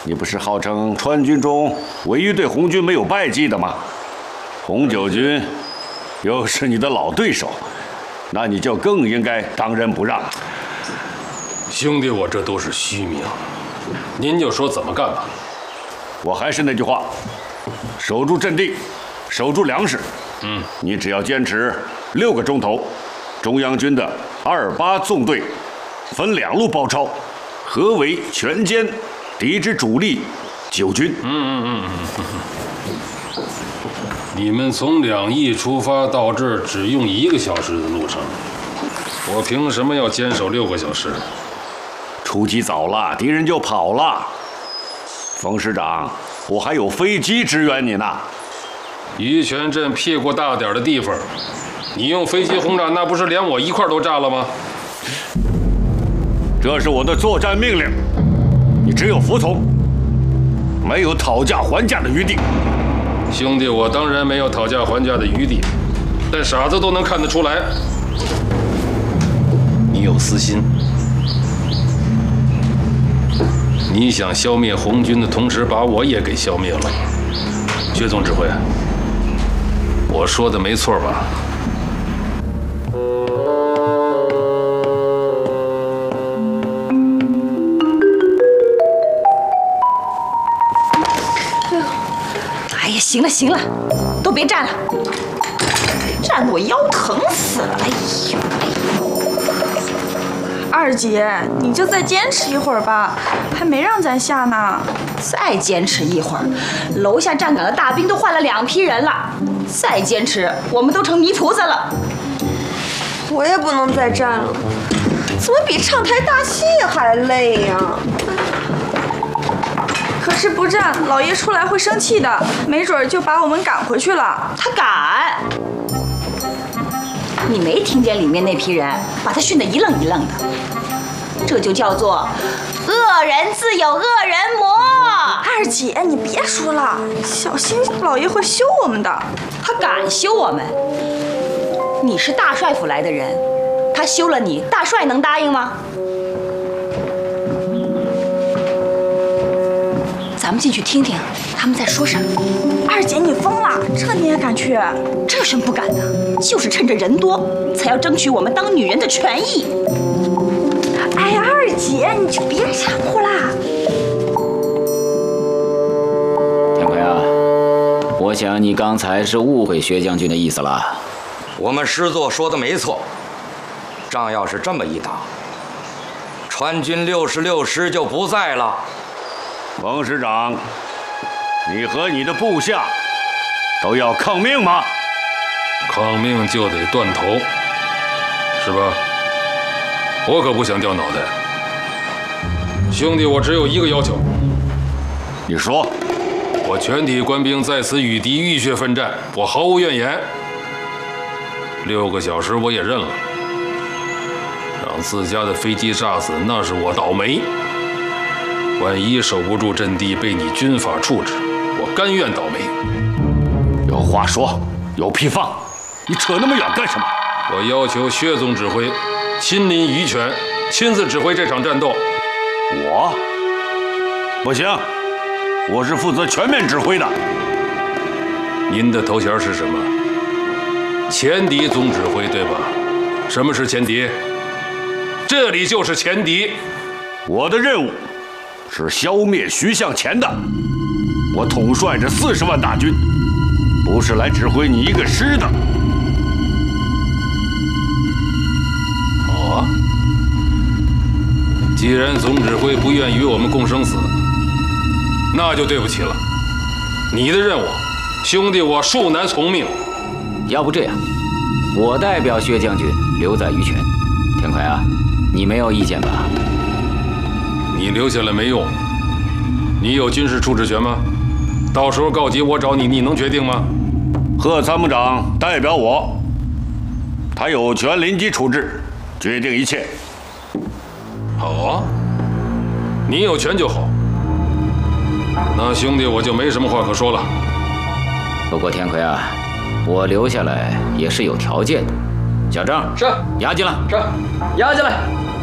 你不是号称川军中唯一对红军没有败绩的吗？红九军又是你的老对手，那你就更应该当仁不让。 兄弟，我这都是虚名，您就说怎么干吧。 我还是那句话，守住阵地，守住粮食。你只要坚持6个钟头，中央军的28纵队分2路包抄，合围全歼敌之主力9军。 你们从2翼出发到这儿只用1个小时的路程，我凭什么要坚守6个小时？ 出击早了，敌人就跑了。冯师长，我还有飞机支援你呢。 榆泉镇屁股大点的地方，你用飞机轰炸，那不是连我一块都炸了吗？ 这是我的作战命令，你只有服从，没有讨价还价的余地。 兄弟，我当然没有讨价还价的余地，但傻子都能看得出来，你有私心。你想消灭红军的同时，把我也给消灭了。薛总指挥，我说的没错吧？ 哎呀，行了行了，都别站了，站得我腰疼死了。哎呦哎呦！ 二姐，你就再坚持一会儿吧，还没让咱下呢。 再坚持一会儿，楼下站岗的大兵都换了2批人了。再坚持，我们都成泥菩萨了。 我也不能再站了，怎么比唱台大戏还累呀？ 可是不站，老爷出来会生气的，没准就把我们赶回去了。 他敢？你没听见里面那批人把他训得一愣一愣的？这就叫做恶人自有恶人磨。 二姐，你别说了，小心老爷会休我们的。 他敢休我们？你是大帅府来的人，他休了你，大帅能答应吗？咱们进去听听他们在说什么。 二姐，你疯了？这你也敢去？ 这有什么不敢的？就是趁着人多，才要争取我们当女人的权益。 哎呀，二姐，你就别掺和啦。 天魁啊，我想你刚才是误会薛将军的意思了。 我们师座说的没错，仗要是这么一打，川军66师就不在了。 冯师长，你和你的部下都要抗命吗？ 抗命就得断头，是吧？我可不想掉脑袋。兄弟，我只有一个要求。 你说。 我全体官兵在此与敌浴血奋战，我毫无怨言。6个小时我也认了。让自家的飞机炸死，那是我倒霉。万一守不住阵地，被你军法处置，我甘愿倒霉。 有话说，有屁放，你扯那么远干什么？ 我要求薛总指挥亲临榆泉，亲自指挥这场战斗。 我不行，我是负责全面指挥的。 您的头衔是什么？前敌总指挥，对吧？什么是前敌？这里就是前敌。 我的任务是消灭徐向前的。我统帅着40万大军，不是来指挥你一个师的。 好啊，既然总指挥不愿与我们共生死，那就对不起了。你的任务，兄弟我恕难从命。 要不这样，我代表薛将军留在榆泉。天魁啊，你没有意见吧？ 你留下来没用，你有军事处置权吗？到时候告急我找你，你能决定吗？ 贺参谋长代表我，他有权临机处置，决定一切。 好啊，你有权就好。那兄弟我就没什么话可说了。 不过天魁啊，我留下来也是有条件的。小郑， 是， 押进来。 是，押进来。